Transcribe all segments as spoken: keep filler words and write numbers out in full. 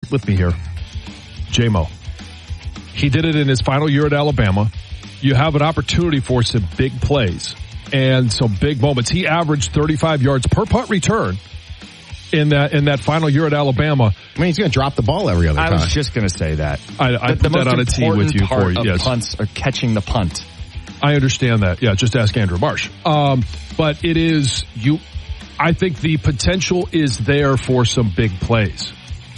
with me here. J-Mo. He did it in his final year at Alabama. You have an opportunity for some big plays and some big moments. He averaged thirty-five yards per punt return in that in that final year at Alabama. I mean, he's going to drop the ball every other I time. was just going to say that. I, I the, put the that on a tee with you for you. Yes. Punts are catching the punt. I understand that. Yeah, just ask Andrew Marsh. Um, but it is you. I think the potential is there for some big plays.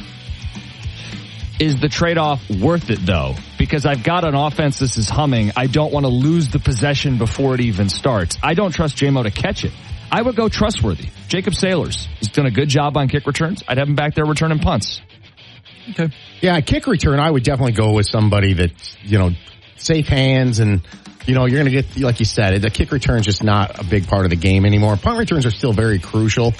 Is the trade-off worth it, though? Because I've got an offense this is humming. I don't want to lose the possession before it even starts. I don't trust J-Mo to catch it. I would go trustworthy. Jacob Sailors. He's done a good job on kick returns. I'd have him back there returning punts. Okay. Yeah, kick return, I would definitely go with somebody that's, you know, safe hands and, you know, you're going to get, like you said, the kick return is just not a big part of the game anymore. Punt returns are still very crucial.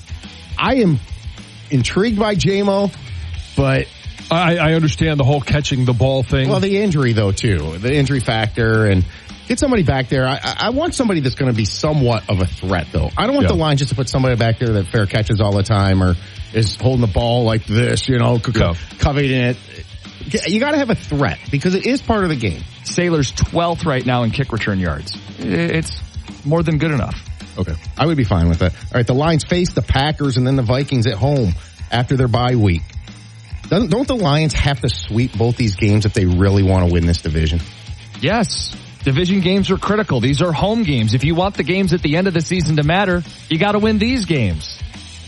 I am intrigued by J-Mo, but I, I understand the whole catching the ball thing. Well, the injury, though, too. The injury factor. And get somebody back there. I, I want somebody that's going to be somewhat of a threat, though. I don't want yeah. the line just to put somebody back there that fair catches all the time or is holding the ball like this, you know, co- yeah. coveting it. You got to have a threat because it is part of the game. Sailor's twelfth right now in kick return yards. It's more than good enough. Okay. I would be fine with that. All right, the Lions face the Packers and then the Vikings at home after their bye week. Don't, don't the Lions have to sweep both these games if they really want to win this division? Yes. Division games are critical. These are home games. If you want the games at the end of the season to matter, you got to win these games.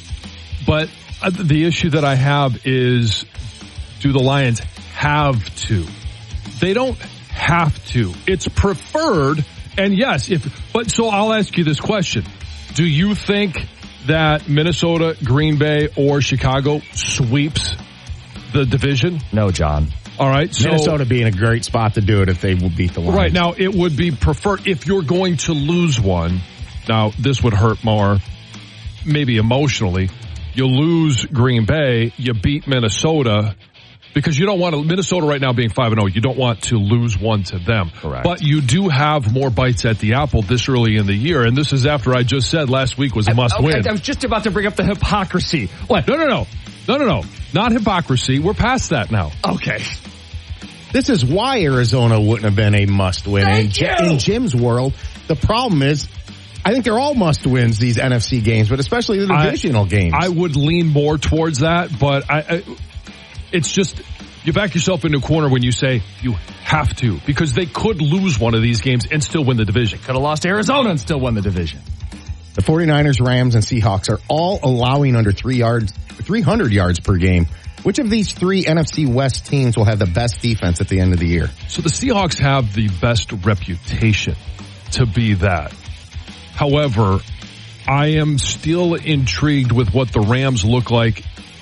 But the issue that I have is, do the Lions have to? They don't have to. It's preferred. And yes, if, but so I'll ask you this question. Do you think that Minnesota, Green Bay, or Chicago sweeps the division? No, John. All right. So, Minnesota being a great spot to do it if they would beat the Lions. Right. Now, it would be preferred if you're going to lose one. Now, this would hurt more, maybe emotionally. You lose Green Bay, you beat Minnesota, because you don't want to, Minnesota right now being five and oh, you don't want to lose one to them. Correct. But you do have more bites at the apple this early in the year, and this is after I just said last week was a must I, win. I, I was just about to bring up the hypocrisy. What? No, no, no. No, no, no. Not hypocrisy. We're past that now. Okay. This is why Arizona wouldn't have been a must-win. Thank in, you. in Jim's world, the problem is, I think they're all must-wins, these N F C games, but especially the divisional I, games. I would lean more towards that, but I, I, it's just, you back yourself into a corner when you say you have to, because they could lose one of these games and still win the division. Could have lost to Arizona and still won the division. The 49ers, Rams, and Seahawks are all allowing under three yards, three hundred yards per game. Which of these three N F C West teams will have the best defense at the end of the year? So the Seahawks have the best reputation to be that. However, I am still intrigued with what the Rams look like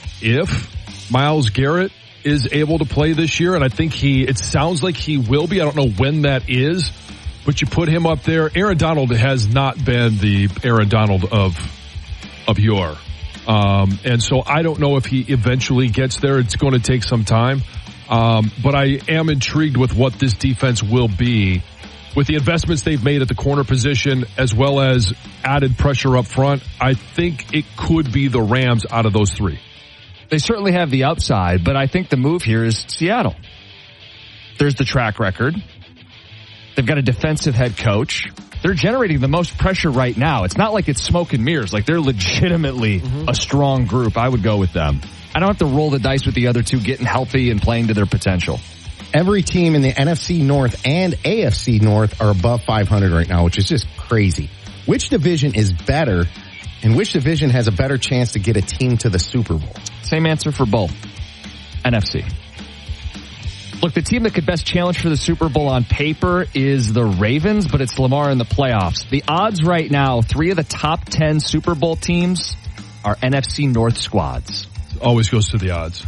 if Myles Garrett is able to play this year. And I think he, it sounds like he will be. I don't know when that is, but you put him up there. Aaron Donald has not been the Aaron Donald of, of yore. Um, and so I don't know if he eventually gets there. It's going to take some time. Um, but I am intrigued with what this defense will be with the investments they've made at the corner position as well as added pressure up front. I think it could be the Rams out of those three. They certainly have the upside, but I think the move here is Seattle. There's the track record. They've got a defensive head coach. They're generating the most pressure right now. It's not like it's smoke and mirrors. Like they're legitimately mm-hmm. a strong group. I would go with them. I don't have to roll the dice with the other two getting healthy and playing to their potential. Every team in the N F C North and A F C North are above five hundred right now, which is just crazy. Which division is better, and which division has a better chance to get a team to the Super Bowl? Same answer for both. N F C. Look, the team that could best challenge for the Super Bowl on paper is the Ravens, but it's Lamar in the playoffs. The odds right now, three of the top ten Super Bowl teams are N F C North squads. Always goes to the odds.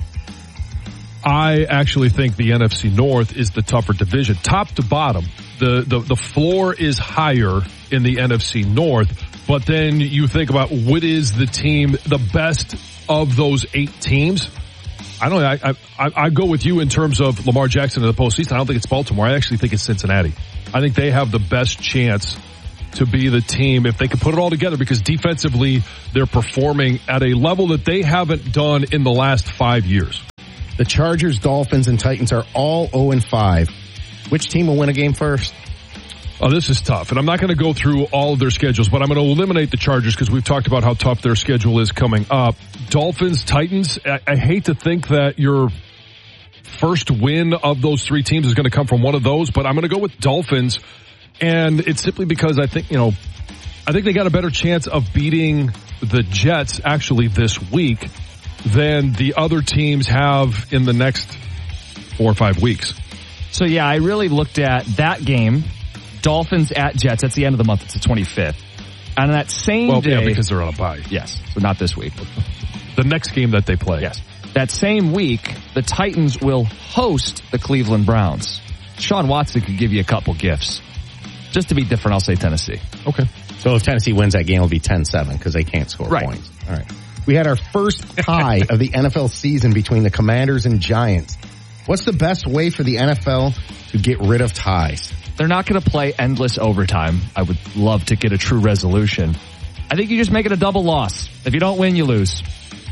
I actually think the N F C North is the tougher division. Top to bottom, the, the, the floor is higher in the N F C North, but then you think about what is the team, the best of those eight teams. I don't know. I, I, I go with you in terms of Lamar Jackson in the postseason. I don't think it's Baltimore. I actually think it's Cincinnati. I think they have the best chance to be the team if they can put it all together because defensively they're performing at a level that they haven't done in the last five years. The Chargers, Dolphins, and Titans are all oh and five. Which team will win a game first? Oh, this is tough, and I'm not going to go through all of their schedules, but I'm going to eliminate the Chargers because we've talked about how tough their schedule is coming up. Dolphins, Titans, I, I hate to think that your first win of those three teams is going to come from one of those, but I'm going to go with Dolphins, and it's simply because I think, you know, I think they got a better chance of beating the Jets actually this week than the other teams have in the next four or five weeks. So, yeah, I really looked at that game, Dolphins at Jets. That's the end of the month. It's the twenty-fifth. And on that same well, day... yeah, because they're on a bye. Yes, so not this week. The next game that they play. Yes. That same week, the Titans will host the Cleveland Browns. Sean Watson could give you a couple gifts. Just to be different, I'll say Tennessee. Okay. So if Tennessee wins that game, it'll be ten seven because they can't score right. points. All right. We had our first tie of the N F L season between the Commanders and Giants. What's the best way for the N F L to get rid of ties? They're not going to play endless overtime. I would love to get a true resolution. I think you just make it a double loss. If you don't win, you lose.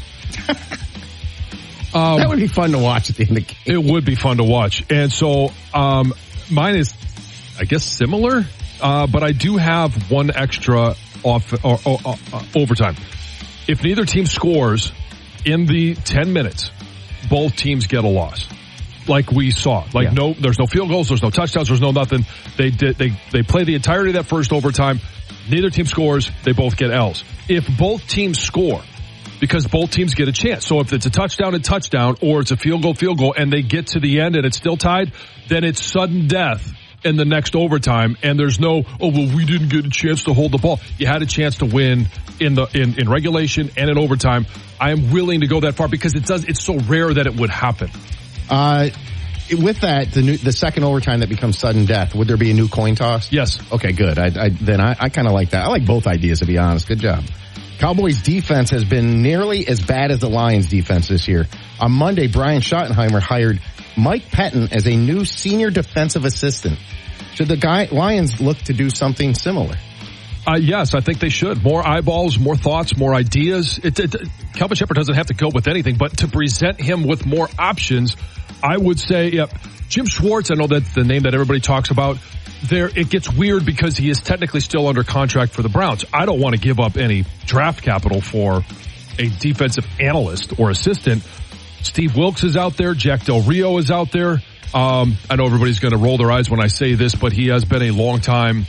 um, that would be fun to watch at the end of the game. It would be fun to watch. And so um, mine is, I guess, similar, uh, but I do have one extra off or, or, or uh, overtime. If neither team scores in the ten minutes, both teams get a loss. Like we saw. Like yeah. no, there's no field goals, there's no touchdowns, there's no nothing. They did, they, they play the entirety of that first overtime. Neither team scores, they both get L's. If both teams score, because both teams get a chance. So if it's a touchdown and touchdown, or it's a field goal, field goal, and they get to the end and it's still tied, then it's sudden death in the next overtime, and there's no, oh, well, we didn't get a chance to hold the ball. You had a chance to win in the, in, in regulation and in overtime. I am willing to go that far because it does, it's so rare that it would happen. Uh, with that, the new, the second overtime that becomes sudden death, would there be a new coin toss? Yes. Okay, good. I, I then I, I kind of like that. I like both ideas, to be honest. Good job. Cowboys defense has been nearly as bad as the Lions defense this year. On Monday, Brian Schottenheimer hired Mike Pettin as a new senior defensive assistant. Should the guy, Lions look to do something similar? Uh, yes, I think they should. More eyeballs, more thoughts, more ideas. It, it, Kelvin Shepherd doesn't have to go with anything, but to present him with more options, I would say, yep. Jim Schwartz, I know that's the name that everybody talks about. There, it gets weird because he is technically still under contract for the Browns. I don't want to give up any draft capital for a defensive analyst or assistant. Steve Wilkes is out there. Jack Del Rio is out there. Um, I know everybody's going to roll their eyes when I say this, but he has been a long time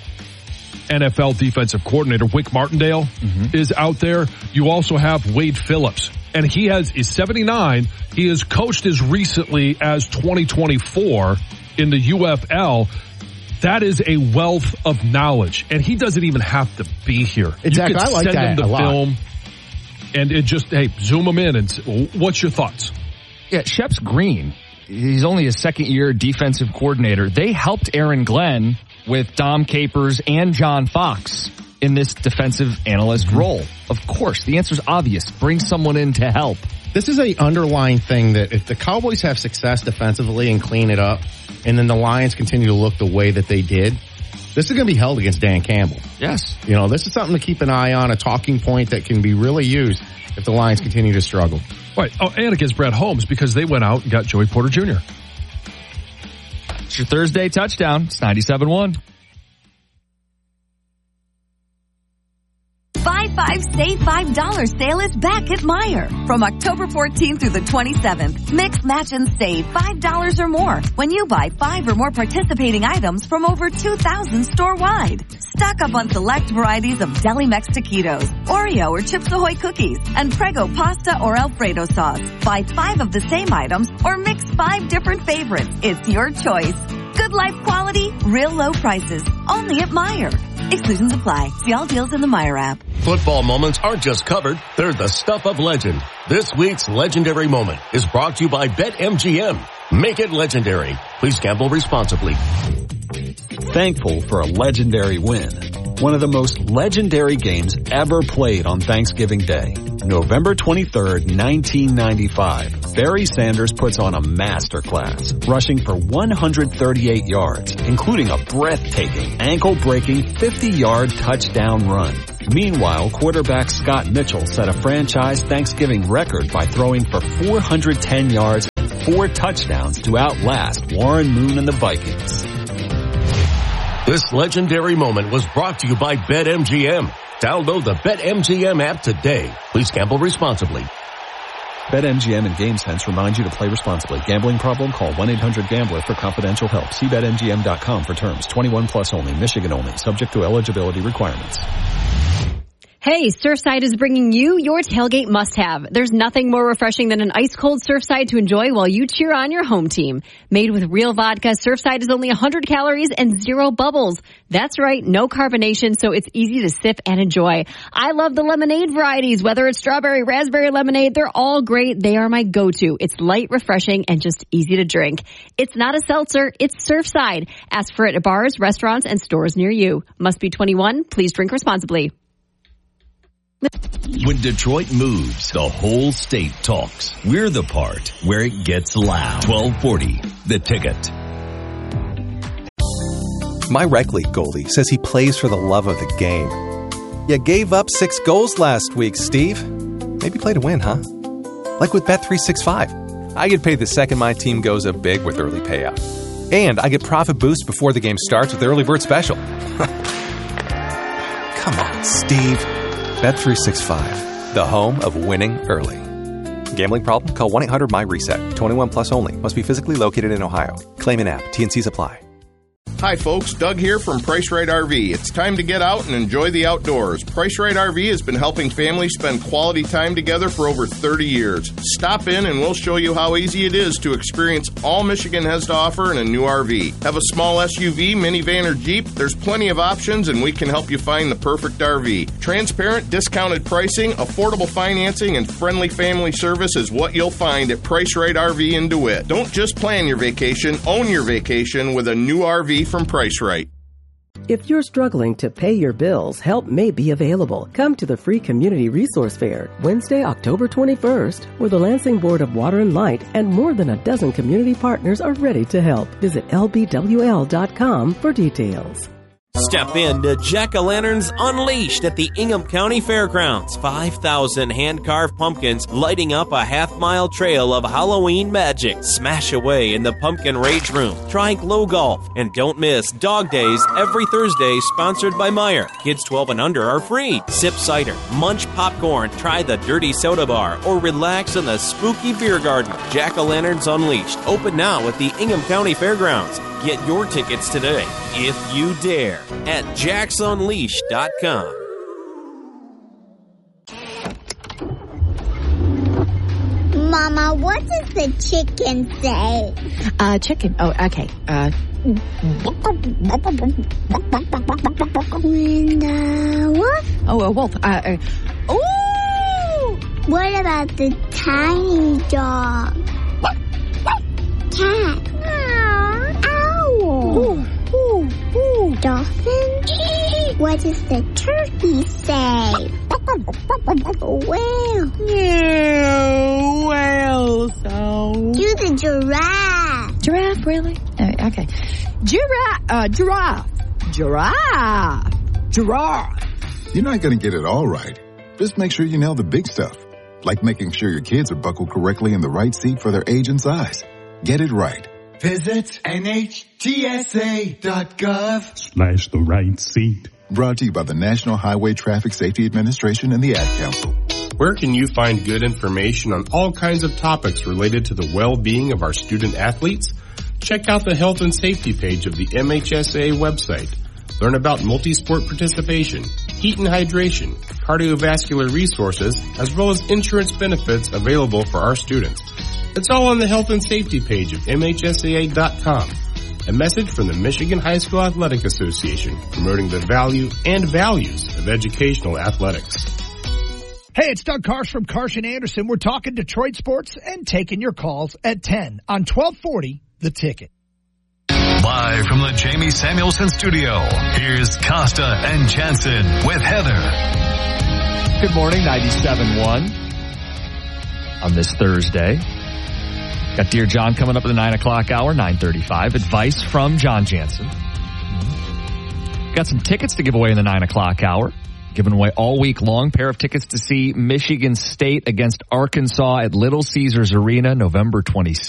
N F L defensive coordinator. Wink Martindale mm-hmm. is out there. You also have Wade Phillips, and he has is seventy-nine. He has coached as recently as twenty twenty-four in the U F L. That is a wealth of knowledge, and he doesn't even have to be here. Exactly, you I like send that him the a lot. film, and it just hey, zoom him in and say, what's your thoughts? Yeah, Shep's green. He's only a second year defensive coordinator. They helped Aaron Glenn with Dom Capers and John Fox in this defensive analyst mm-hmm. role. Of course, the answer is obvious. Bring someone in to help. This is a underlying thing that if the Cowboys have success defensively and clean it up, and then the Lions continue to look the way that they did, this is going to be held against Dan Campbell. Yes. You know, this is something to keep an eye on, a talking point that can be really used if the Lions continue to struggle. Right. Oh, and against Brett Holmes because they went out and got Joey Porter Junior It's your Thursday touchdown. It's ninety-seven one. five five Save five dollars sale is back at Meijer. From October fourteenth through the twenty-seventh, mix, match, and save five dollars or more when you buy five or more participating items from over two thousand store-wide. Stock up on select varieties of Deli Mex taquitos, Oreo or Chips Ahoy cookies, and Prego pasta or Alfredo sauce. Buy five of the same items or mix five different favorites. It's your choice. Good life quality, real low prices. Only at Meijer. Exclusions apply. See all deals in the Meijer app. Football moments aren't just covered, they're the stuff of legend. This week's Legendary Moment is brought to you by BetMGM. Make it legendary. Please gamble responsibly. Thankful for a legendary win. One of the most legendary games ever played on Thanksgiving Day. November twenty-third, nineteen ninety-five. Barry Sanders puts on a masterclass, rushing for one hundred thirty-eight yards, including a breathtaking, ankle-breaking fifty-yard touchdown run. Meanwhile, quarterback Scott Mitchell set a franchise Thanksgiving record by throwing for four hundred ten yards, four touchdowns to outlast Warren Moon and the Vikings. This legendary moment was brought to you by BetMGM. Download the BetMGM app today. Please gamble responsibly. BetMGM and GameSense remind you to play responsibly. Gambling problem? Call one eight hundred gambler for confidential help. See Bet M G M dot com for terms. twenty-one plus only. Michigan only. Subject to eligibility requirements. Hey, Surfside is bringing you your tailgate must-have. There's nothing more refreshing than an ice-cold Surfside to enjoy while you cheer on your home team. Made with real vodka, Surfside is only one hundred calories and zero bubbles. That's right, no carbonation, so it's easy to sip and enjoy. I love the lemonade varieties. Whether it's strawberry, raspberry lemonade, they're all great. They are my go-to. It's light, refreshing, and just easy to drink. It's not a seltzer, it's Surfside. Ask for it at bars, restaurants, and stores near you. Must be twenty-one. Please drink responsibly. When Detroit moves, the whole state talks. We're the part where it gets loud. twelve forty, The Ticket. My rec league goalie says he plays for the love of the game. You gave up six goals last week, Steve. Maybe play to win, huh? Like with Bet three sixty-five. I get paid the second my team goes up big with early payout. And I get profit boost before the game starts with the early bird special. Come on, Steve. Bet three sixty-five, the home of winning early. Gambling problem? Call one eight hundred my reset. twenty-one plus only. Must be physically located in Ohio. Claim an app. T N Cs apply. Hi folks, Doug here from Price Right R V. It's time to get out and enjoy the outdoors. Price Right R V has been helping families spend quality time together for over thirty years. Stop in and we'll show you how easy it is to experience all Michigan has to offer in a new R V. Have a small S U V, minivan, or Jeep? There's plenty of options and we can help you find the perfect R V. Transparent, discounted pricing, affordable financing, and friendly family service is what you'll find at Price Right R V in DeWitt. Don't just plan your vacation, own your vacation with a new R V from Price Right. If you're struggling to pay your bills, help may be available. Come to the free Community Resource Fair, Wednesday, October twenty-first, where the Lansing Board of Water and Light and more than a dozen community partners are ready to help. Visit L B W L dot com for details. Step in to Jack-O-Lanterns Unleashed at the Ingham County Fairgrounds. five thousand hand-carved pumpkins lighting up a half-mile trail of Halloween magic. Smash away in the Pumpkin Rage Room. Try Glow Golf. And don't miss Dog Days every Thursday, sponsored by Meijer. Kids twelve and under are free. Sip cider, munch popcorn, try the Dirty Soda Bar, or relax in the spooky beer garden. Jack-O-Lanterns Unleashed. Open now at the Ingham County Fairgrounds. Get your tickets today, if you dare, at jacks unleashed dot com. Mama, what does the chicken say? Uh, chicken. Oh, okay. Uh. And, uh, what? Oh, a wolf. Uh, uh, ooh! What about the tiny dog? Cat. Owl. Ooh, ooh, ooh. Dolphin. What does the turkey say? Whale. Yeah, whale sound. Do the giraffe. Giraffe, really? Uh, okay. Giraffe. Uh, giraffe. Giraffe. Giraffe. You're not going to get it all right. Just make sure you nail the big stuff, like making sure your kids are buckled correctly in the right seat for their age and size. Get it right. Visit N H T S A dot gov slash the right seat. Brought to you by the National Highway Traffic Safety Administration and the Ad Council. Where can you find good information on all kinds of topics related to the well-being of our student athletes? Check out the health and safety page of the M H S A website. Learn about multi-sport participation, heat and hydration, cardiovascular resources, as well as insurance benefits available for our students. It's all on the health and safety page of M H S A A dot com. A message from the Michigan High School Athletic Association, promoting the value and values of educational athletics. Hey, it's Doug Karsch from Karsch and Anderson. We're talking Detroit sports and taking your calls at ten on twelve forty, The Ticket. Live from the Jamie Samuelson studio, here's Costa and Jansen with Heather. Good morning, ninety-seven point one on this Thursday. Got Dear John coming up at the nine o'clock hour, nine thirty-five. Advice from John Jansen. Got some tickets to give away in the nine o'clock hour. Giving away all week long. Pair of tickets to see Michigan State against Arkansas at Little Caesars Arena, November twenty-sixth.